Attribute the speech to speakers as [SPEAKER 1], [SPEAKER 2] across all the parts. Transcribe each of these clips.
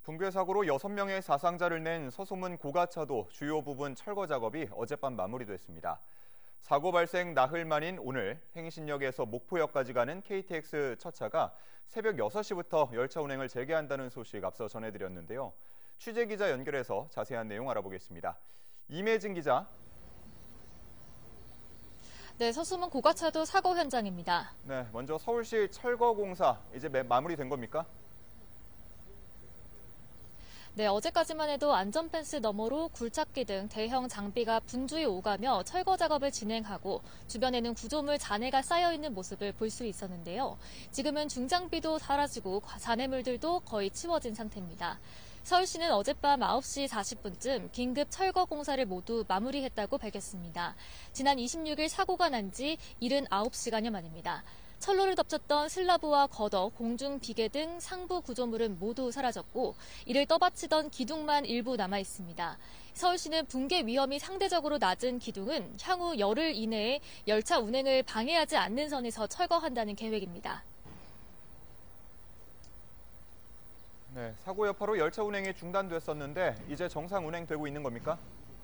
[SPEAKER 1] 붕괴 사고로 6명의 사상자를 낸 서소문 고가차도 주요 부분 철거 작업이 어젯밤 마무리됐습니다. 사고 발생 나흘 만인 오늘 행신역에서 목포역까지 가는 KTX 첫 차가 새벽 6시부터 열차 운행을 재개한다는 소식 앞서 전해드렸는데요. 취재기자 연결해서 자세한 내용 알아보겠습니다. 임혜진 기자.
[SPEAKER 2] 네, 서소문 고가차도 사고 현장입니다.
[SPEAKER 1] 네, 먼저 서울시 철거 공사 이제 마무리된 겁니까?
[SPEAKER 2] 네, 어제까지만 해도 안전펜스 너머로 굴착기 등 대형 장비가 분주히 오가며 철거 작업을 진행하고 주변에는 구조물 잔해가 쌓여있는 모습을 볼 수 있었는데요. 지금은 중장비도 사라지고 잔해물들도 거의 치워진 상태입니다. 서울시는 어젯밤 9시 40분쯤 긴급 철거 공사를 모두 마무리했다고 밝혔습니다. 지난 26일 사고가 난 지 79시간여 만입니다. 철로를 덮쳤던 슬라브와 걷어, 공중 비계 등 상부 구조물은 모두 사라졌고 이를 떠받치던 기둥만 일부 남아 있습니다. 서울시는 붕괴 위험이 상대적으로 낮은 기둥은 향후 열흘 이내에 열차 운행을 방해하지 않는 선에서 철거한다는 계획입니다.
[SPEAKER 1] 네, 사고 여파로 열차 운행이 중단됐었는데 이제 정상 운행되고 있는 겁니까?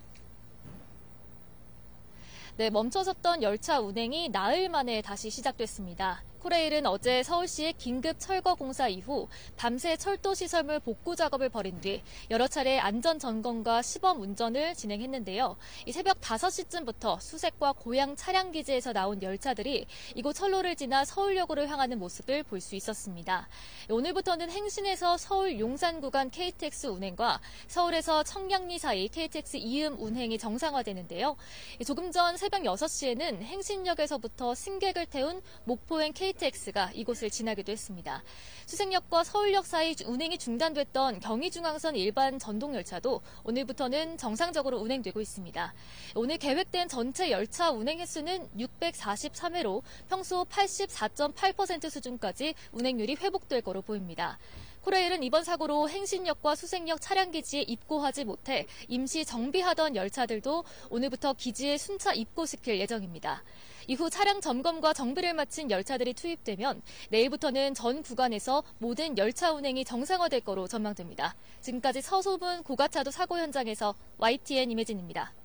[SPEAKER 2] 네, 멈춰섰던 열차 운행이 나흘 만에 다시 시작됐습니다. 코레일은 어제 서울시의 긴급 철거 공사 이후 밤새 철도 시설물 복구 작업을 벌인 뒤 여러 차례 안전 점검과 시범 운전을 진행했는데요. 새벽 5시쯤부터 수색과 고양 차량 기지에서 나온 열차들이 이곳 철로를 지나 서울역으로 향하는 모습을 볼 수 있었습니다. 오늘부터는 행신에서 서울 용산 구간 KTX 운행과 서울에서 청량리 사이 KTX 이음 운행이 정상화되는데요. 조금 전 새벽 6시에는 행신역에서부터 승객을 태운 목포행 KTX가 이곳을 지나기도 했습니다. 수색역과 서울역 사이 운행이 중단됐던 경의중앙선 일반 전동열차도 오늘부터는 정상적으로 운행되고 있습니다. 오늘 계획된 전체 열차 운행 횟수는 643회로 평소 84.8% 수준까지 운행률이 회복될 거로 보입니다. 코레일은 이번 사고로 행신역과 수색역 차량 기지에 입고하지 못해 임시 정비하던 열차들도 오늘부터 기지에 순차 입고시킬 예정입니다. 이후 차량 점검과 정비를 마친 열차들이 투입되면 내일부터는 전 구간에서 모든 열차 운행이 정상화될 거로 전망됩니다. 지금까지 서소문 고가차도 사고 현장에서 YTN 임혜진입니다.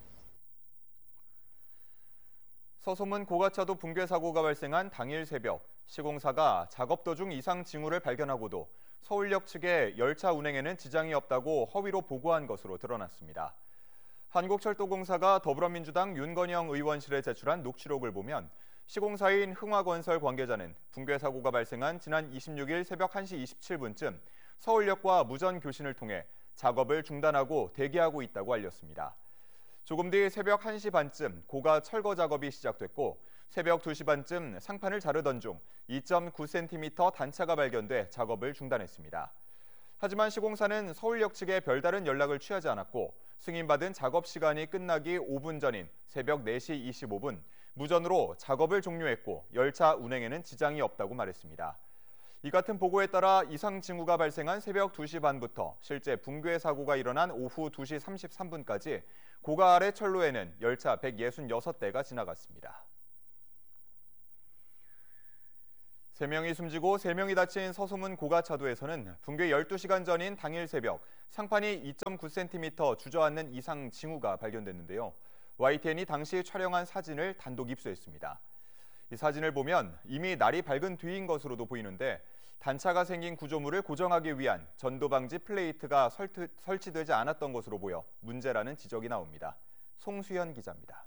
[SPEAKER 1] 서소문 고가차도 붕괴 사고가 발생한 당일 새벽, 시공사가 작업 도중 이상 징후를 발견하고도 서울역 측에 열차 운행에는 지장이 없다고 허위로 보고한 것으로 드러났습니다. 한국철도공사가 더불어민주당 윤건영 의원실에 제출한 녹취록을 보면 시공사인 흥화건설 관계자는 붕괴 사고가 발생한 지난 26일 새벽 1시 27분쯤 서울역과 무전 교신을 통해 작업을 중단하고 대기하고 있다고 알렸습니다. 조금 뒤 새벽 1시 반쯤 고가 철거 작업이 시작됐고 새벽 2시 반쯤 상판을 자르던 중 2.9cm 단차가 발견돼 작업을 중단했습니다. 하지만 시공사는 서울역 측에 별다른 연락을 취하지 않았고 승인받은 작업 시간이 끝나기 5분 전인 새벽 4시 25분 무전으로 작업을 종료했고 열차 운행에는 지장이 없다고 말했습니다. 이 같은 보고에 따라 이상 징후가 발생한 새벽 2시 반부터 실제 붕괴 사고가 일어난 오후 2시 33분까지 고가 아래 철로에는 열차 166대가 지나갔습니다. 3명이 숨지고 3명이 다친 서소문 고가차도에서는 붕괴 12시간 전인 당일 새벽 상판이 2.9cm 주저앉는 이상 징후가 발견됐는데요. YTN이 당시 촬영한 사진을 단독 입수했습니다. 이 사진을 보면 이미 날이 밝은 뒤인 것으로도 보이는데 단차가 생긴 구조물을 고정하기 위한 전도 방지 플레이트가 설치되지 않았던 것으로 보여 문제라는 지적이 나옵니다. 송수연 기자입니다.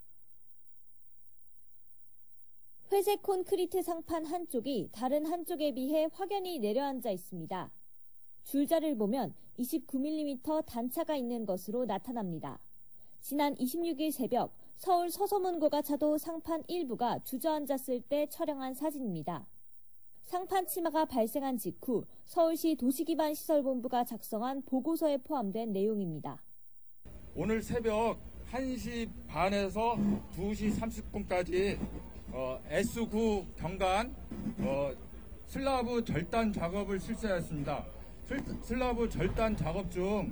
[SPEAKER 3] 회색 콘크리트 상판 한쪽이 다른 한쪽에 비해 확연히 내려앉아 있습니다. 줄자를 보면 29mm 단차가 있는 것으로 나타납니다. 지난 26일 새벽 서울 서소문 고가차도 상판 일부가 주저앉았을 때 촬영한 사진입니다. 상판 치마가 발생한 직후 서울시 도시기반시설본부가 작성한 보고서에 포함된 내용입니다.
[SPEAKER 4] 오늘 새벽 1시 반에서 2시 30분까지 S9 경간 슬라브 절단 작업을 실시하였습니다. 슬라브 절단 작업 중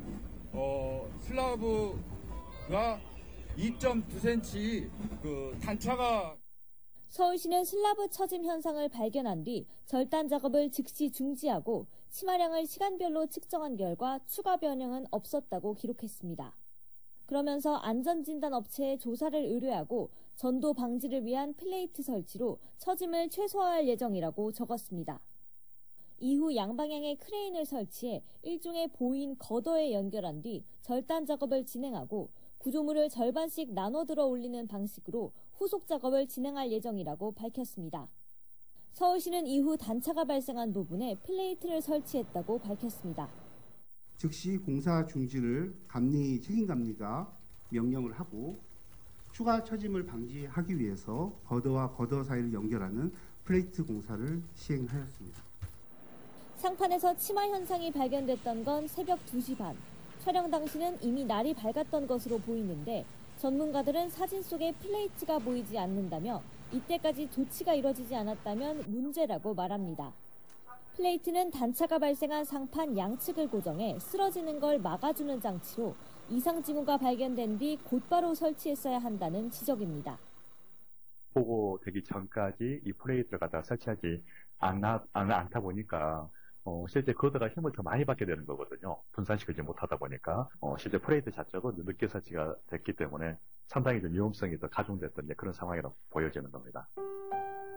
[SPEAKER 4] 슬라브가 2.9cm 단차가
[SPEAKER 3] 서울시는 슬라브 처짐 현상을 발견한 뒤 절단 작업을 즉시 중지하고 침하량을 시간별로 측정한 결과 추가 변형은 없었다고 기록했습니다. 그러면서 안전진단 업체에 조사를 의뢰하고 전도 방지를 위한 플레이트 설치로 처짐을 최소화할 예정이라고 적었습니다. 이후 양방향에 크레인을 설치해 일종의 보인 거더에 연결한 뒤 절단 작업을 진행하고 구조물을 절반씩 나눠 들어 올리는 방식으로 후속 작업을 진행할 예정이라고 밝혔습니다. 서울시는 이후 단차가 발생한 부분에 플레이트를 설치했다고 밝혔습니다.
[SPEAKER 5] 즉시 공사 중지를 책임감리가 명령을 하고 추가 처짐을 방지하기 위해서 거더와 거더 사이를 연결하는 플레이트 공사를 시행하였습니다.
[SPEAKER 3] 상판에서 침하 현상이 발견됐던 건 새벽 2시 반. 촬영 당시는 이미 날이 밝았던 것으로 보이는데 전문가들은 사진 속에 플레이트가 보이지 않는다며 이때까지 조치가 이뤄지지 않았다면 문제라고 말합니다. 플레이트는 단차가 발생한 상판 양측을 고정해 쓰러지는 걸 막아주는 장치로 이상 징후가 발견된 뒤 곧바로 설치했어야 한다는 지적입니다.
[SPEAKER 6] 보고되기 전까지 이 플레이트를 갖다 설치하지 않다 보니까 실제 거더가 힘을 더 많이 받게 되는 거거든요. 분산시키지 못하다 보니까 실제 플레이트 자체도 늦게 설치가 됐기 때문에 상당히 좀 위험성이 더 가중됐던 그런 상황이라고 보여지는 겁니다.